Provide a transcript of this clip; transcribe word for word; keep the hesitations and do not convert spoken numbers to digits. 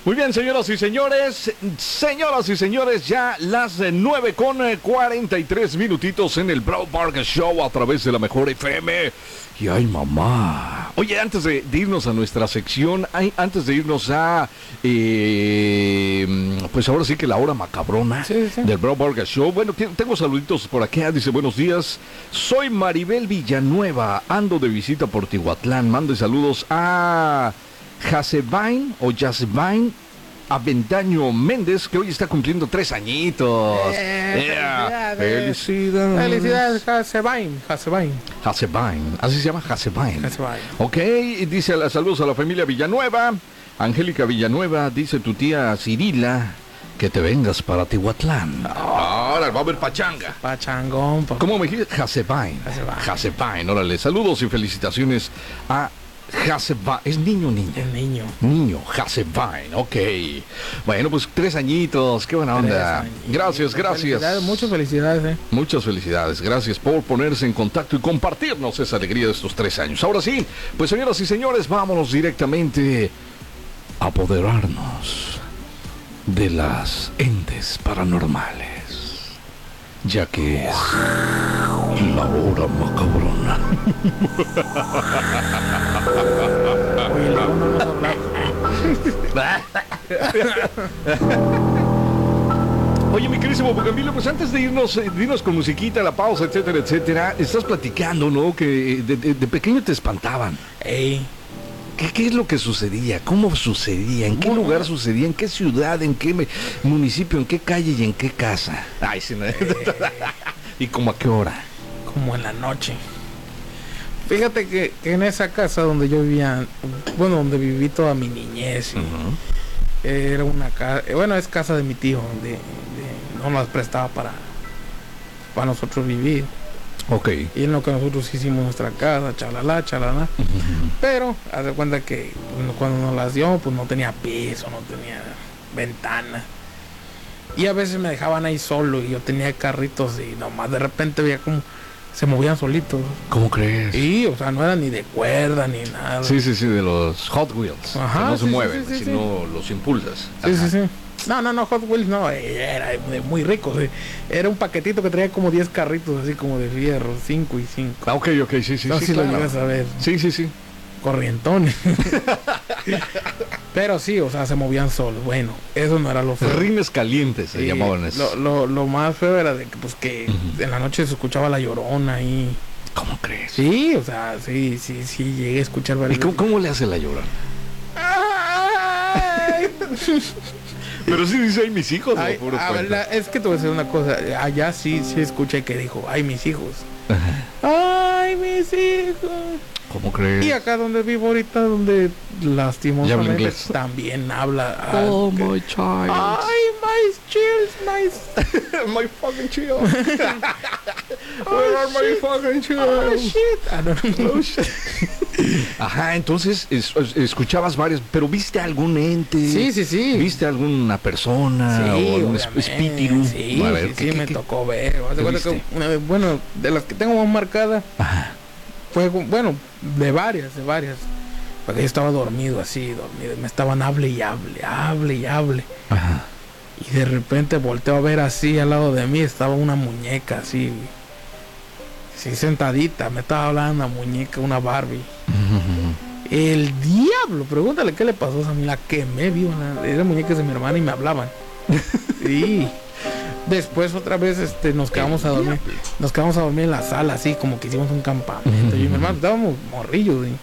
Muy bien, señoras y señores, señoras y señores, ya las nueve con cuarenta y tres minutitos en el Broad Park Show a través de la Mejor F M. Y ay, mamá. Oye, antes de, de irnos a nuestra sección, ay, antes de irnos a, eh, pues ahora sí que la hora macabrona sí, sí. del Broad Park Show. Bueno, tengo saluditos por acá, dice, buenos días, soy Maribel Villanueva, ando de visita por Tihuatlán, mando saludos a Jasebain o Jasebain Aventaño Méndez, que hoy está cumpliendo tres añitos. Eh, yeah. Felicidades. Felicidades. Felicidades, Jasebain. Jasebain. Jasebain, así se llama Jasebain. Jasebain. Ok, dice saludos a la familia Villanueva. Angélica Villanueva, dice tu tía Cirila, que te vengas para Tihuatlán. Ahora va a haber pachanga. Pachangón. Pa- ¿Cómo me dijiste? Jasebain. Jasebain. Jasebain, órale. Saludos y felicitaciones a Jasebain. ¿Es niño o niña? El niño. Niño, Jasebain, ok. Bueno, pues tres añitos, qué buena onda. Tres añitos. Gracias, gracias. Felicidades, muchas felicidades, eh. Muchas felicidades, gracias por ponerse en contacto y compartirnos esa alegría de estos tres años. Ahora sí, pues señoras y señores, vámonos directamente a apoderarnos de las entes paranormales, ya que es la hora macabrona. Oye, luego no nos hablamos. Oye, mi querísimo Bugambilio, pues antes de irnos, eh, de irnos con musiquita, la pausa, etcétera, etcétera, estás platicando, ¿no? Que de, de- de pequeño te espantaban. Ey. ¿Qué, ¿Qué es lo que sucedía? ¿Cómo sucedía? ¿En qué Bueno. lugar sucedía? ¿En qué ciudad? ¿En qué me- municipio? ¿En qué calle y en qué casa? Ay, sí, no. ¿Y como a qué hora? Como en la noche. Fíjate que, que en esa casa donde yo vivía, bueno, donde viví toda mi niñez, y era una casa, bueno, es casa de mi tío, de, de- no nos prestaba para, para nosotros vivir. Ok. Y en lo que nosotros hicimos nuestra casa, chalala, chalala. Pero, haz de cuenta que pues, cuando nos las dio, pues no tenía piso, no tenía ventana. Y a veces me dejaban ahí solo y yo tenía carritos y nomás de repente veía como se movían solitos. ¿Cómo crees? Y, o sea, no eran ni de cuerda ni nada. Sí, sí, sí, de los Hot Wheels. Ajá, que no sí, se sí, mueven, sí, sí, sino los impulsas. Sí, Ajá. sí, sí. No, no, no, Hot Wheels no, era de muy rico. Sí. Era un paquetito que traía como diez carritos así como de fierro, cinco y cinco. Ah, ok, ok, sí, sí, No sí. sé si lo claro. llegas a ver. Sí, sí, sí. Corrientones. Pero sí, o sea, se movían solos. Bueno, eso no era lo feo. Rines calientes se Sí, llamaban eso. Lo, lo, lo más feo era de que, pues, que Ujú. en la noche se escuchaba la llorona y... ¿Cómo crees? Sí, o sea, sí, sí, sí, llegué a escuchar ¿Y varias cómo, veces. cómo le hace la llorona? Ay, Pero sí dice, ay, mis hijos. ay, o puro a cuento? ver, la- es que te voy a decir una cosa. Allá sí, sí escuché que dijo, ay, mis hijos. Ajá. Ay, mis hijos. ¿Cómo crees? Y acá donde vivo ahorita, donde Ya habla lastimosamente inglés. también habla. ah, Oh, que- my child. Ay, my chills, my... My fucking child. Where are my fucking Oh, child? shit. Ah, no, no. Oh, shit. Ajá, entonces es- es- escuchabas varios, pero ¿viste algún ente? Sí, sí, sí. ¿Viste alguna persona Sí, o algún es- obviamente. espíritu? Sí, A ver, sí, ¿qué- sí, qué- me qué? tocó ver. Haz de ¿Qué cuenta que, viste? una- bueno, de las que tengo más marcadas, Ajá. fue, bueno, de varias, de varias. Porque yo estaba dormido así, dormido. Me estaban hable y hable, hable y hable. Ajá. Y de repente volteo a ver así al lado de mí, estaba una muñeca así, así sentadita. Me estaba hablando una muñeca, una Barbie. El diablo, pregúntale qué le pasó a esa muñeca. La quemé viva, la- eran muñecas de mi hermana y me hablaban. Sí. Después otra vez este nos quedamos a dormir. Nos quedamos a dormir en la sala así como que hicimos un campamento. Yo y mi hermano estábamos morrillos, ¿sí?